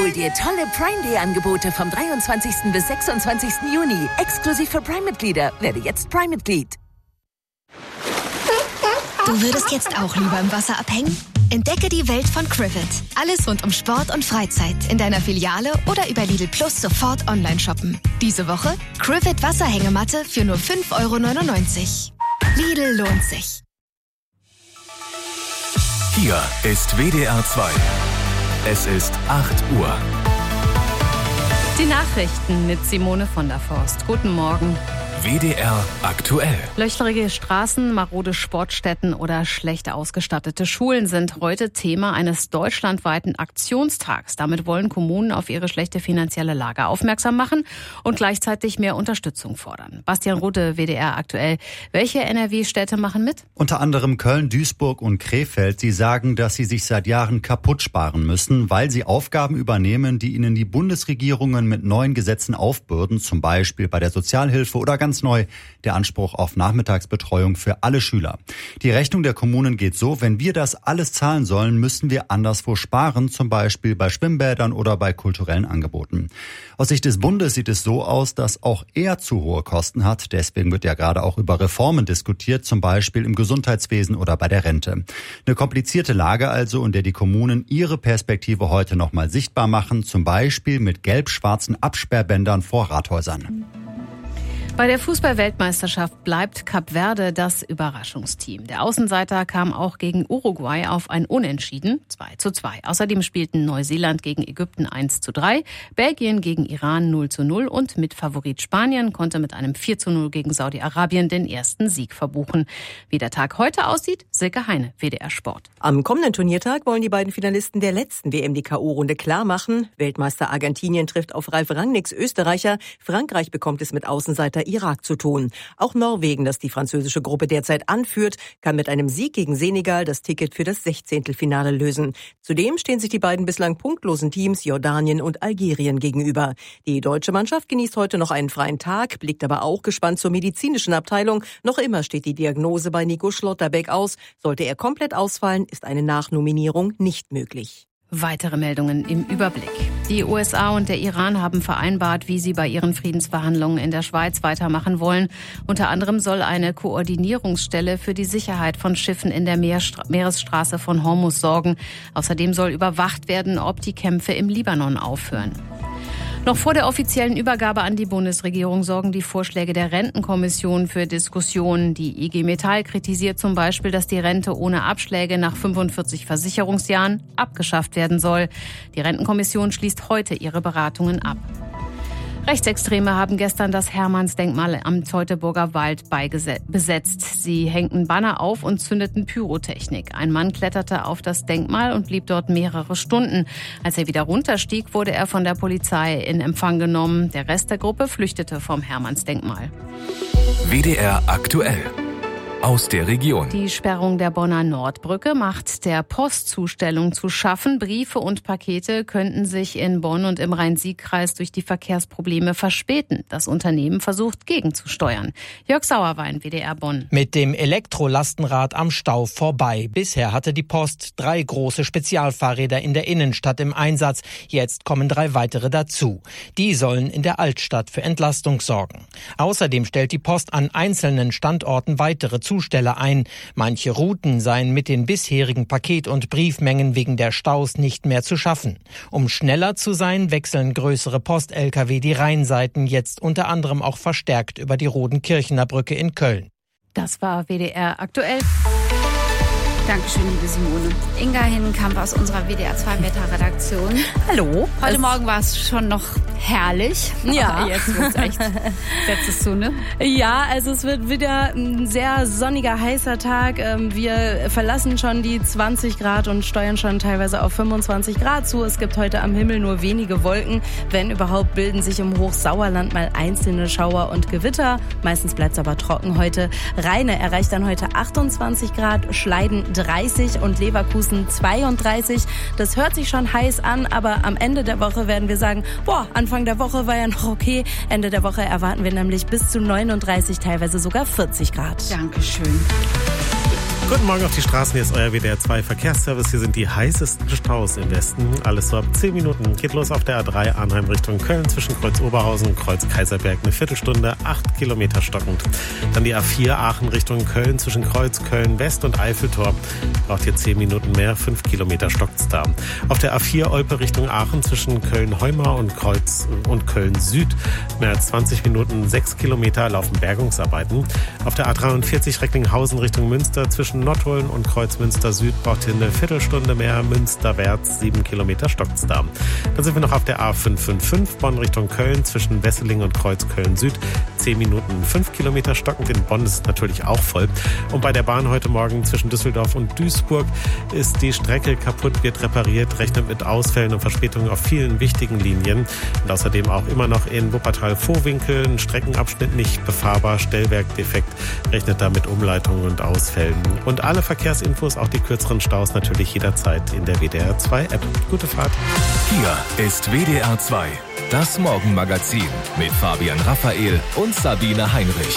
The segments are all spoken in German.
Hol dir tolle Prime Day Angebote vom 23. bis 26. Juni. Exklusiv für Prime-Mitglieder. Werde jetzt Prime-Mitglied. Du würdest jetzt auch lieber im Wasser abhängen? Entdecke die Welt von Crivet. Alles rund um Sport und Freizeit. In deiner Filiale oder über Lidl Plus sofort online shoppen. Diese Woche Crivet Wasserhängematte für nur 5,99 €. Lidl lohnt sich. Hier ist WDR 2. Es ist 8 Uhr. Die Nachrichten mit Simone von der Forst. Guten Morgen. WDR aktuell. Löcherige Straßen, marode Sportstätten oder schlecht ausgestattete Schulen sind heute Thema eines deutschlandweiten Aktionstags. Damit wollen Kommunen auf ihre schlechte finanzielle Lage aufmerksam machen und gleichzeitig mehr Unterstützung fordern. Bastian Rode, WDR aktuell. Welche NRW-Städte machen mit? Unter anderem Köln, Duisburg und Krefeld. Sie sagen, dass sie sich seit Jahren kaputt sparen müssen, weil sie Aufgaben übernehmen, die ihnen die Bundesregierungen mit neuen Gesetzen aufbürden, zum Beispiel bei der Sozialhilfe oder ganz neu der Anspruch auf Nachmittagsbetreuung für alle Schüler. Die Rechnung der Kommunen geht so: Wenn wir das alles zahlen sollen, müssen wir anderswo sparen, zum Beispiel bei Schwimmbädern oder bei kulturellen Angeboten. Aus Sicht des Bundes sieht es so aus, dass auch er zu hohe Kosten hat. Deswegen wird ja gerade auch über Reformen diskutiert, zum Beispiel im Gesundheitswesen oder bei der Rente. Eine komplizierte Lage also, in der die Kommunen ihre Perspektive heute nochmal sichtbar machen, zum Beispiel mit gelb-schwarzen Absperrbändern vor Rathäusern. Bei der Fußball-Weltmeisterschaft bleibt Kap Verde das Überraschungsteam. Der Außenseiter kam auch gegen Uruguay auf ein Unentschieden 2:2. Außerdem spielten Neuseeland gegen Ägypten 1:3, Belgien gegen Iran 0:0 und Mitfavorit Spanien konnte mit einem 4:0 gegen Saudi-Arabien den ersten Sieg verbuchen. Wie der Tag heute aussieht, Silke Heine, WDR Sport. Am kommenden Turniertag wollen die beiden Finalisten der letzten WM die K.O.-Runde klar machen. Weltmeister Argentinien trifft auf Ralf Rangnicks Österreicher. Frankreich bekommt es mit Außenseiter Irak zu tun. Auch Norwegen, das die französische Gruppe derzeit anführt, kann mit einem Sieg gegen Senegal das Ticket für das 16. lösen. Zudem stehen sich die beiden bislang punktlosen Teams Jordanien und Algerien gegenüber. Die deutsche Mannschaft genießt heute noch einen freien Tag, blickt aber auch gespannt zur medizinischen Abteilung. Noch immer steht die Diagnose bei Nico Schlotterbeck aus. Sollte er komplett ausfallen, ist eine Nachnominierung nicht möglich. Weitere Meldungen im Überblick. Die USA und der Iran haben vereinbart, wie sie bei ihren Friedensverhandlungen in der Schweiz weitermachen wollen. Unter anderem soll eine Koordinierungsstelle für die Sicherheit von Schiffen in der Meeresstraße von Hormuz sorgen. Außerdem soll überwacht werden, ob die Kämpfe im Libanon aufhören. Noch vor der offiziellen Übergabe an die Bundesregierung sorgen die Vorschläge der Rentenkommission für Diskussionen. Die IG Metall kritisiert zum Beispiel, dass die Rente ohne Abschläge nach 45 Versicherungsjahren abgeschafft werden soll. Die Rentenkommission schließt heute ihre Beratungen ab. Rechtsextreme haben gestern das Hermannsdenkmal am Teutoburger Wald besetzt. Sie hängten Banner auf und zündeten Pyrotechnik. Ein Mann kletterte auf das Denkmal und blieb dort mehrere Stunden. Als er wieder runterstieg, wurde er von der Polizei in Empfang genommen. Der Rest der Gruppe flüchtete vom Hermannsdenkmal. WDR aktuell. Aus der Region. Die Sperrung der Bonner Nordbrücke macht der Postzustellung zu schaffen. Briefe und Pakete könnten sich in Bonn und im Rhein-Sieg-Kreis durch die Verkehrsprobleme verspäten. Das Unternehmen versucht gegenzusteuern. Jörg Sauerwein, WDR Bonn. Mit dem Elektrolastenrad am Stau vorbei. Bisher hatte die Post 3 große Spezialfahrräder in der Innenstadt im Einsatz. Jetzt kommen 3 weitere dazu. Die sollen in der Altstadt für Entlastung sorgen. Außerdem stellt die Post an einzelnen Standorten weitere Zusteller ein. Manche Routen seien mit den bisherigen Paket- und Briefmengen wegen der Staus nicht mehr zu schaffen. Um schneller zu sein, wechseln größere Post-Lkw die Rheinseiten jetzt unter anderem auch verstärkt über die Rodenkirchener Brücke in Köln. Das war WDR aktuell. Dankeschön, liebe Simone. Inga Hinkamp aus unserer WDR 2 Wetterredaktion. Hallo. Heute Morgen war es schon noch herrlich. Ja. Aber jetzt wird es echt, setzt es zu, ne? Ja, also es wird wieder ein sehr sonniger, heißer Tag. Wir verlassen schon die 20 Grad und steuern schon teilweise auf 25 Grad zu. Es gibt heute am Himmel nur wenige Wolken. Wenn überhaupt, bilden sich im Hochsauerland mal einzelne Schauer und Gewitter. Meistens bleibt es aber trocken heute. Rheine erreicht dann heute 28 Grad, Schleiden 30 und Leverkusen 32. Das hört sich schon heiß an, aber am Ende der Woche werden wir sagen, Anfang der Woche war ja noch okay. Ende der Woche erwarten wir nämlich bis zu 39, teilweise sogar 40 Grad. Dankeschön. Guten Morgen auf die Straßen, hier ist euer WDR 2 Verkehrsservice. Hier sind die heißesten Staus im Westen. Alles so ab 10 Minuten. Geht los auf der A3 Arnheim Richtung Köln zwischen Kreuz Oberhausen und Kreuz Kaiserberg. Eine Viertelstunde, 8 Kilometer stockend. Dann die A4 Aachen Richtung Köln zwischen Kreuz Köln West und Eiffeltor. Braucht hier 10 Minuten mehr, 5 Kilometer stockt's da. Auf der A4 Olpe Richtung Aachen zwischen Köln-Heumar und Köln Süd. Mehr als 20 Minuten, 6 Kilometer laufen Bergungsarbeiten. Auf der A43 Recklinghausen Richtung Münster zwischen Nottuln und Kreuzmünster Süd braucht ihr eine Viertelstunde mehr, Münsterwärts 7 Kilometer stockt's da. Dann sind wir noch auf der A555 Bonn Richtung Köln zwischen Wesseling und Kreuz Köln Süd. 10 Minuten, 5 Kilometer stockend. In Bonn ist es natürlich auch voll. Und bei der Bahn heute Morgen zwischen Düsseldorf und Duisburg ist die Strecke kaputt, wird repariert, rechnet mit Ausfällen und Verspätungen auf vielen wichtigen Linien. Und außerdem auch immer noch in Wuppertal-Vohwinkel ein Streckenabschnitt nicht befahrbar, Stellwerk defekt, rechnet da mit Umleitungen und Ausfällen. Und alle Verkehrsinfos, auch die kürzeren Staus, natürlich jederzeit in der WDR 2 App. Gute Fahrt. Hier ist WDR 2, das Morgenmagazin mit Fabian Raphael und Sabine Heinrich.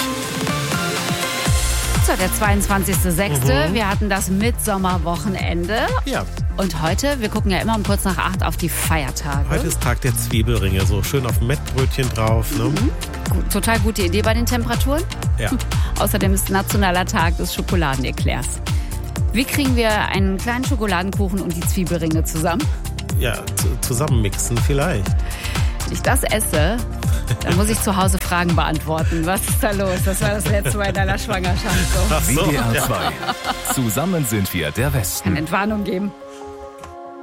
So, der 22.06. Wir hatten das Mitsommerwochenende. Ja. Und heute, wir gucken ja immer um kurz nach 8 auf die Feiertage. Heute ist Tag der Zwiebelringe, so schön auf dem Mettbrötchen drauf. Ne? Gut, total gute Idee bei den Temperaturen. Ja. Außerdem ist nationaler Tag des Schokoladeneclairs. Wie kriegen wir einen kleinen Schokoladenkuchen und die Zwiebelringe zusammen? Ja, zusammenmixen vielleicht. Wenn ich das esse, dann muss ich zu Hause Fragen beantworten. Was ist da los? Das war das letzte Mal in deiner Schwangerschaft so. WDR 2. Zusammen sind wir der Westen. Kann Entwarnung geben.